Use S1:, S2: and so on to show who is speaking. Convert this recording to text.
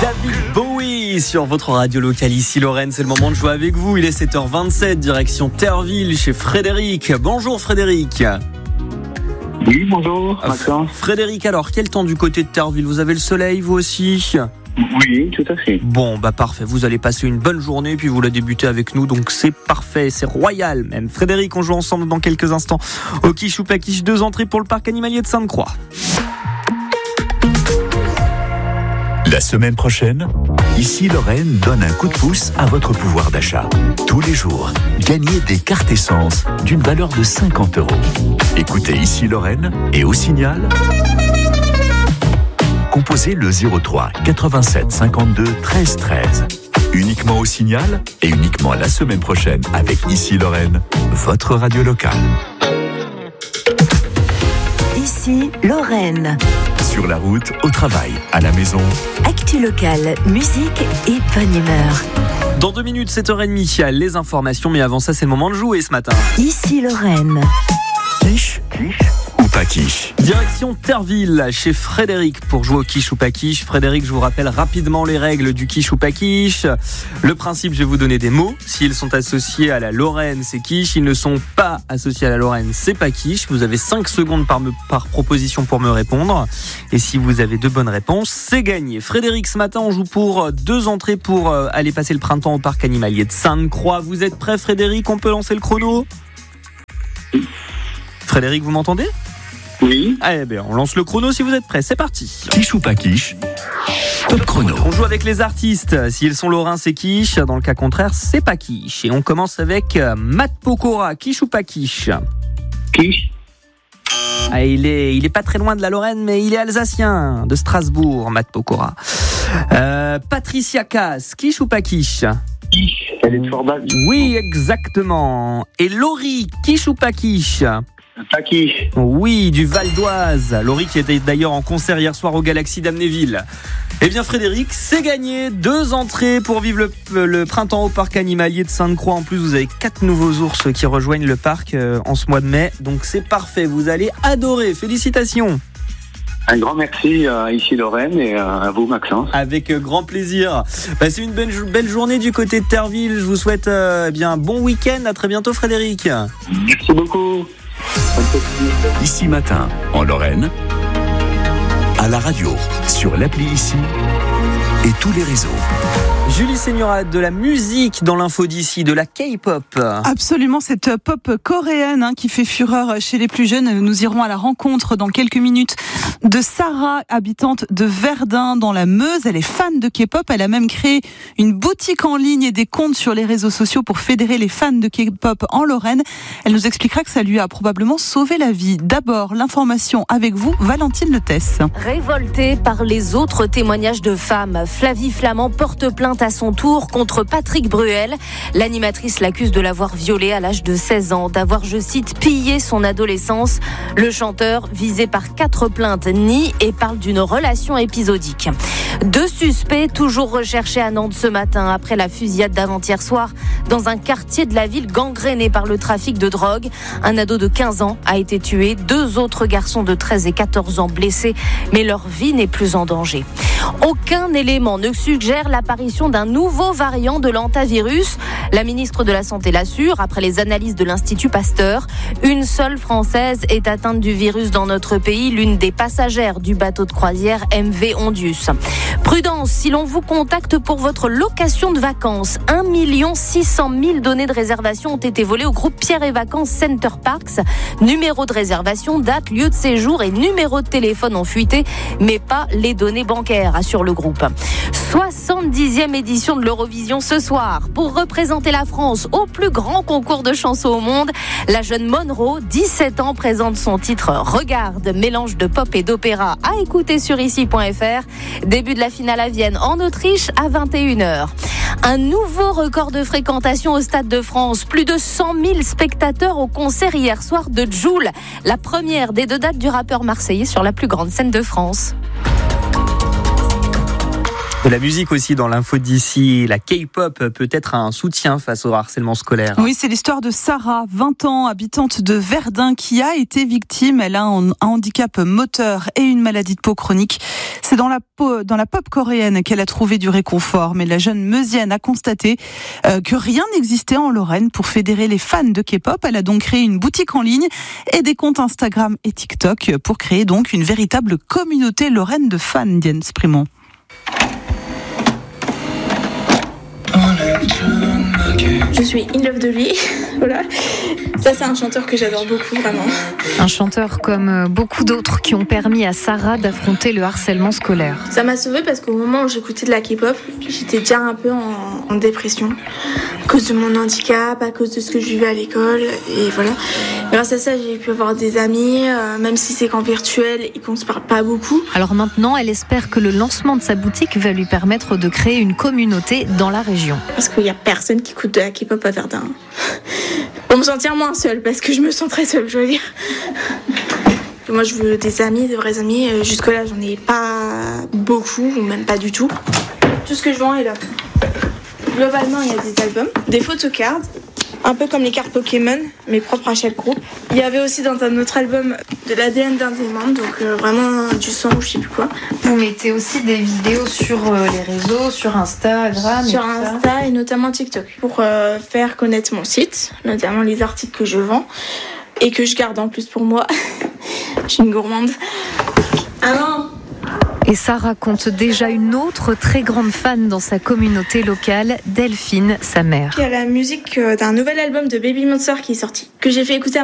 S1: David Bowie sur votre radio locale ici Lorraine, c'est le moment de jouer avec vous. Il est 7h27, direction Terreville chez Frédéric. Bonjour Frédéric.
S2: Oui, bonjour Maxence.
S1: Frédéric, alors quel temps du côté de Terreville? Vous avez le soleil vous aussi?
S2: Oui, tout à fait.
S1: Bon, parfait, vous allez passer une bonne journée puis vous la débutez avec nous, donc c'est parfait, c'est royal même. Frédéric, on joue ensemble dans quelques instants au Quiche ou pas Quiche, 2 entrées pour le parc animalier de Sainte-Croix.
S3: La semaine prochaine, Ici Lorraine donne un coup de pouce à votre pouvoir d'achat. Tous les jours, gagnez des cartes essence d'une valeur de 50 €. Écoutez Ici Lorraine et au signal, composez le 03 87 52 13 13. Uniquement au signal et uniquement la semaine prochaine avec Ici Lorraine, votre radio locale.
S4: Ici Lorraine.
S3: Sur la route, au travail, à la maison.
S4: Actu locale, musique et bonne humeur.
S1: Dans 2 minutes, 7h30, les informations, mais avant ça, c'est le moment de jouer ce matin.
S4: Ici Lorraine.
S3: Quiche ou pas quiche?
S1: Direction Terreville, chez Frédéric, pour jouer au quiche ou pas quiche. Frédéric, je vous rappelle rapidement les règles du quiche ou pas quiche. Le principe, je vais vous donner des mots. S'ils sont associés à la Lorraine, c'est quiche. S'ils ne sont pas associés à la Lorraine, c'est pas quiche. Vous avez 5 secondes par proposition pour me répondre. Et si vous avez 2 bonnes réponses, c'est gagné. Frédéric, ce matin, on joue pour 2 entrées pour aller passer le printemps au parc animalier de Sainte-Croix. Vous êtes prêt, Frédéric? On peut lancer le chrono? Frédéric, vous m'entendez?
S2: Oui.
S1: Eh bien, on lance le chrono si vous êtes prêts. C'est parti.
S3: Quiche ou pas quiche? Top chrono.
S1: On joue avec les artistes. S'ils sont lorrains, c'est quiche. Dans le cas contraire, c'est pas quiche. Et on commence avec Matt Pokora. Quiche ou pas quiche?
S2: Quiche.
S1: Ah, il est pas très loin de la Lorraine, mais il est alsacien, de Strasbourg, Matt Pokora. Patricia Cass. Quiche ou pas quiche?
S2: Quiche. Elle est de Forbach.
S1: Oui, exactement. Et Laurie. Quiche ou pas quiche?
S2: Pas quiche.
S1: Oui, du Val d'Oise. Laurie qui était d'ailleurs en concert hier soir au Galaxy d'Amnéville. Eh bien Frédéric, c'est gagné. 2 entrées pour vivre le printemps au parc animalier de Sainte-Croix. En plus, vous avez 4 nouveaux ours qui rejoignent le parc en ce mois de mai. Donc c'est parfait, vous allez adorer. Félicitations.
S2: Un grand merci à Ici Lorraine et à vous Maxence.
S1: Avec grand plaisir. Passez une belle journée du côté de Terreville. Je vous souhaite un bon week-end. À très bientôt Frédéric.
S2: Merci beaucoup.
S3: Ici Matin, en Lorraine, à la radio, sur l'appli Ici et tous les réseaux.
S1: Julie Seigneura, de la musique dans l'info d'ici, de la K-pop.
S5: Absolument, cette pop coréenne qui fait fureur chez les plus jeunes. Nous irons à la rencontre dans quelques minutes de Sarah, habitante de Verdun dans la Meuse. Elle est fan de K-pop. Elle a même créé une boutique en ligne et des comptes sur les réseaux sociaux pour fédérer les fans de K-pop en Lorraine. Elle nous expliquera que ça lui a probablement sauvé la vie. D'abord, l'information avec vous, Valentine Letesse.
S6: Révoltée par les autres témoignages de femmes, Flavie Flamand porte plainte à son tour contre Patrick Bruel. L'animatrice l'accuse de l'avoir violée à l'âge de 16 ans, d'avoir, je cite, pillé son adolescence. Le chanteur, visé par 4 plaintes, nie et parle d'une relation épisodique. 2 suspects toujours recherchés à Nantes ce matin après la fusillade d'avant-hier soir dans un quartier de la ville gangréné par le trafic de drogue. Un ado de 15 ans a été tué, 2 autres garçons de 13 et 14 ans blessés, mais leur vie n'est plus en danger. Aucun élément ne suggère l'apparition d'un nouveau variant de l'hantavirus. La ministre de la Santé l'assure, après les analyses de l'Institut Pasteur. Une seule Française est atteinte du virus dans notre pays, l'une des passagères du bateau de croisière MV Ondius. Prudence, si l'on vous contacte pour votre location de vacances, 1 600 000 données de réservation ont été volées au groupe Pierre et Vacances Center Parks. Numéro de réservation, date, lieu de séjour et numéro de téléphone ont fuité, mais pas les données bancaires, assure le groupe. 70e édition de l'Eurovision ce soir. Pour représenter la France au plus grand concours de chansons au monde, la jeune Monroe, 17 ans, présente son titre Regarde, mélange de pop et d'opéra à écouter sur ici.fr. Début de la finale à Vienne, en Autriche, à 21h. Un nouveau record de fréquentation au Stade de France. Plus de 100 000 spectateurs au concert hier soir de Jul, la première des 2 dates du rappeur marseillais sur la plus grande scène de France.
S1: De la musique aussi dans l'info d'ici. La K-pop peut être un soutien face au harcèlement scolaire.
S5: Oui, c'est l'histoire de Sarah, 20 ans, habitante de Verdun, qui a été victime. Elle a un handicap moteur et une maladie de peau chronique. C'est dans la pop coréenne qu'elle a trouvé du réconfort. Mais la jeune Meusienne a constaté que rien n'existait en Lorraine pour fédérer les fans de K-pop. Elle a donc créé une boutique en ligne et des comptes Instagram et TikTok pour créer donc une véritable communauté lorraine de fans, Diane Sprimont.
S7: Je suis in love de lui, voilà. Ça, c'est un chanteur que j'adore beaucoup, vraiment.
S6: Un chanteur comme beaucoup d'autres qui ont permis à Sarah d'affronter le harcèlement scolaire.
S7: Ça m'a sauvée parce qu'au moment où j'écoutais de la K-pop, j'étais déjà un peu en dépression. À cause de mon handicap, à cause de ce que je vivais à l'école, et voilà. Grâce à ça, j'ai pu avoir des amis, même si c'est qu'en virtuel et qu'on se parle pas beaucoup.
S6: Alors maintenant, elle espère que le lancement de sa boutique va lui permettre de créer une communauté dans la région.
S7: Parce qu'il y a personne qui écoute de la K-pop à Verdun. Pour me sentir moins seule, parce que je me sens très seule, je veux dire. Moi, je veux des amis, de vrais amis. Jusque-là, j'en ai pas beaucoup, ou même pas du tout. Tout ce que je vends est là. Globalement, il y a des albums, des photocards, un peu comme les cartes Pokémon, mais propres à chaque groupe. Il y avait aussi dans un autre album de l'ADN d'un des membres, donc vraiment du sang ou je sais plus quoi.
S6: Vous mettez aussi des vidéos sur les réseaux, sur Instagram
S7: sur Insta et notamment TikTok, pour faire connaître mon site, notamment les articles que je vends et que je garde en plus pour moi. Je suis une gourmande. Ah non!
S6: Et Sarah compte déjà une autre très grande fan dans sa communauté locale, Delphine, sa mère.
S7: Il y a la musique d'un nouvel album de Baby Monster qui est sorti, que j'ai fait écouter à